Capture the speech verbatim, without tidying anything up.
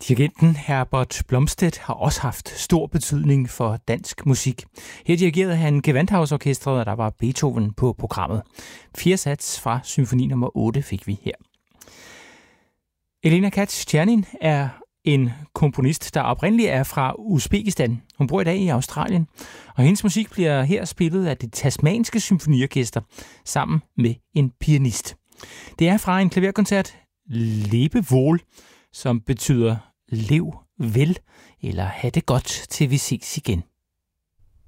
Dirigenten Herbert Blomstedt har også haft stor betydning for dansk musik. Her dirigerede han Gewandhausorkestret, og der var Beethoven på programmet. Fire sats fra symfoni nummer otte fik vi her. Elena Katz-Tjernin er en komponist, der oprindeligt er fra Uzbekistan. Hun bor i dag i Australien, og hendes musik bliver her spillet af det tasmanske symfoniorkester sammen med en pianist. Det er fra en klaverkoncert Lebe Wohl, som betyder lev vel, eller have det godt, til vi ses igen.